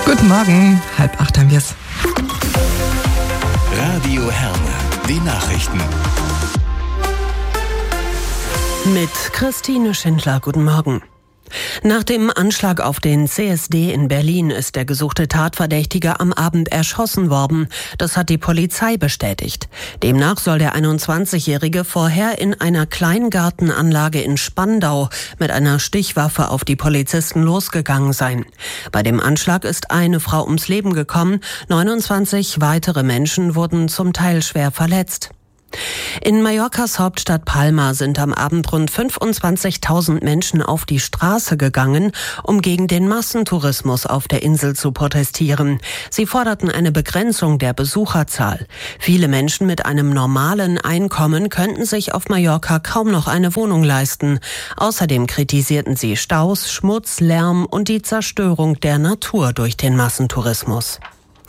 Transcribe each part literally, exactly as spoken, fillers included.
Guten Morgen, halb acht haben wir's. Radio Herne, die Nachrichten. Mit Christine Schindler, guten Morgen. Nach dem Anschlag auf den C S D in Berlin ist der gesuchte Tatverdächtige am Abend erschossen worden. Das hat die Polizei bestätigt. Demnach soll der einundzwanzigjährige vorher in einer Kleingartenanlage in Spandau mit einer Stichwaffe auf die Polizisten losgegangen sein. Bei dem Anschlag ist eine Frau ums Leben gekommen, neunundzwanzig weitere Menschen wurden zum Teil schwer verletzt. In Mallorcas Hauptstadt Palma sind am Abend rund fünfundzwanzigtausend Menschen auf die Straße gegangen, um gegen den Massentourismus auf der Insel zu protestieren. Sie forderten eine Begrenzung der Besucherzahl. Viele Menschen mit einem normalen Einkommen könnten sich auf Mallorca kaum noch eine Wohnung leisten. Außerdem kritisierten sie Staus, Schmutz, Lärm und die Zerstörung der Natur durch den Massentourismus.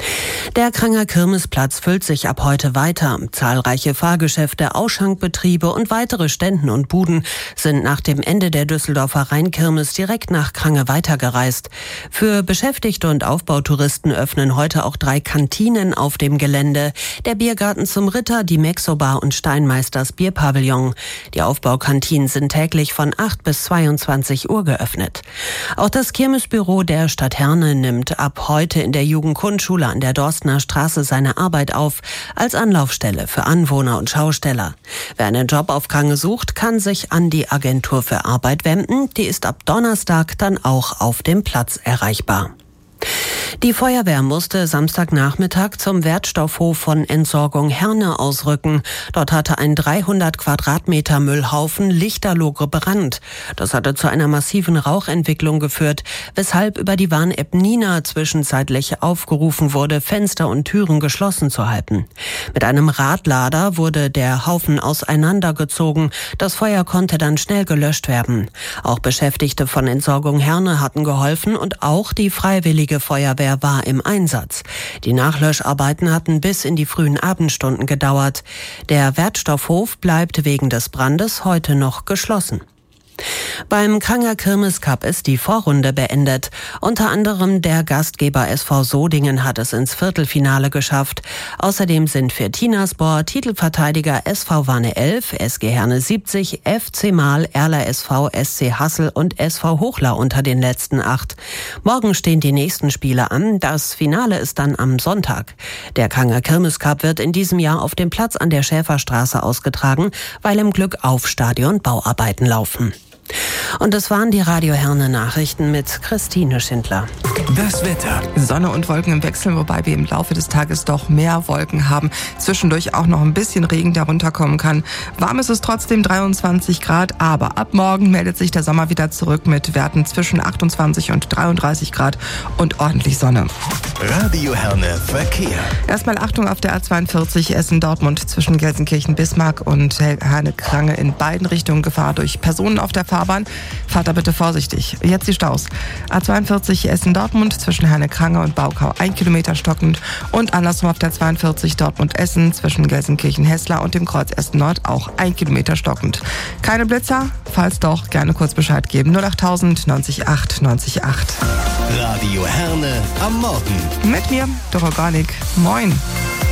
Der Kranger Kirmesplatz füllt sich ab heute weiter. Zahlreiche Fahrgeschäfte, Ausschankbetriebe und weitere Ständen und Buden sind nach dem Ende der Düsseldorfer Rheinkirmes direkt nach Krange weitergereist. Für Beschäftigte und Aufbautouristen öffnen heute auch drei Kantinen auf dem Gelände. Der Biergarten zum Ritter, die Mexo-Bar und Steinmeisters Bierpavillon. Die Aufbaukantinen sind täglich von acht bis zweiundzwanzig Uhr geöffnet. Auch das Kirmesbüro der Stadt Herne nimmt ab heute in der Jugendgrundschule an der Dorstener Straße seine Arbeit auf, als Anlaufstelle für Anwohner und Schausteller. Wer einen Job auf Krange sucht, kann sich an die Agentur für Arbeit wenden. Die ist ab Donnerstag dann auch auf dem Platz erreichbar. Die Feuerwehr musste Samstagnachmittag zum Wertstoffhof von Entsorgung Herne ausrücken. Dort hatte ein dreihundert Quadratmeter Müllhaufen lichterloh gebrannt. Das hatte zu einer massiven Rauchentwicklung geführt, weshalb über die Warn-App Nina zwischenzeitlich aufgerufen wurde, Fenster und Türen geschlossen zu halten. Mit einem Radlader wurde der Haufen auseinandergezogen. Das Feuer konnte dann schnell gelöscht werden. Auch Beschäftigte von Entsorgung Herne hatten geholfen und auch die Freiwillige Feuerwehr war im Einsatz. Die Nachlöscharbeiten hatten bis in die frühen Abendstunden gedauert. Der Wertstoffhof bleibt wegen des Brandes heute noch geschlossen. Beim Kranger Kirmes-Cup ist die Vorrunde beendet. Unter anderem der Gastgeber S V Sodingen hat es ins Viertelfinale geschafft. Außerdem sind für Tinaspor Titelverteidiger S V Warne elf, S G Herne siebzig, F C Mahl, Erla S V, S C Hassel und S V Hochla unter den letzten acht. Morgen stehen die nächsten Spiele an. Das Finale ist dann am Sonntag. Der Kranger Kirmes-Cup wird in diesem Jahr auf dem Platz an der Schäferstraße ausgetragen, weil im Glückauf-Stadion Bauarbeiten laufen. Und das waren die Radio Herne Nachrichten mit Christine Schindler. Das Wetter. Sonne und Wolken im Wechsel, wobei wir im Laufe des Tages doch mehr Wolken haben. Zwischendurch auch noch ein bisschen Regen, der runterkommen kann. Warm ist es trotzdem, dreiundzwanzig Grad, aber ab morgen meldet sich der Sommer wieder zurück mit Werten zwischen achtundzwanzig und dreiunddreißig Grad und ordentlich Sonne. Radio Herne Verkehr. Erstmal Achtung auf der A zweiundvierzig Essen-Dortmund zwischen Gelsenkirchen-Bismarck und Herne-Krange in beiden Richtungen Gefahr durch Personen auf der Fahrbahn. Fahrt da bitte vorsichtig. Jetzt die Staus. A zweiundvierzig Essen-Dortmund zwischen Herne-Krange und Baukau ein Kilometer stockend und andersrum auf der zweiundvierzig Dortmund-Essen zwischen Gelsenkirchen-Hessler und dem Kreuz Essen-Nord auch ein Kilometer stockend. Keine Blitzer? Falls doch, gerne kurz Bescheid geben. null achttausend neunzig acht neunzig acht. Radio Herne am Morgen. Mit mir, Doroganik. Moin.